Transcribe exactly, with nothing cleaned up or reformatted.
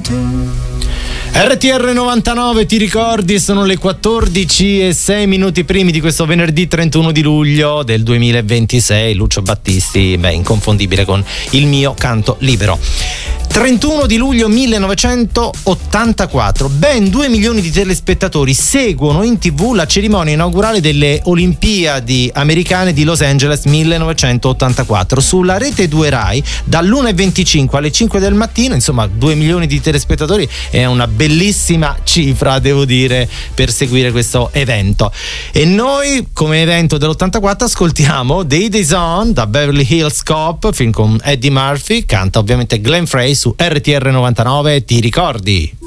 R T R novantanove, ti ricordi? Sono le quattordici e sei minuti primi di questo venerdì trentuno di luglio del duemilaventisei. Lucio Battisti, beh, inconfondibile con il mio canto libero. trentuno di luglio millenovecentottantaquattro, ben due milioni di telespettatori seguono in tv la cerimonia inaugurale delle Olimpiadi americane di Los Angeles millenovecentottantaquattro. Sulla rete due Rai dall'una e venticinque alle cinque del mattino, insomma due milioni di telespettatori è una bellissima cifra, devo dire, per seguire questo evento. E noi come evento dell'ottantaquattro ascoltiamo Day Days On da Beverly Hills Cop, film con Eddie Murphy, canta ovviamente Glenn Frey su R T R novantanove, ti ricordi?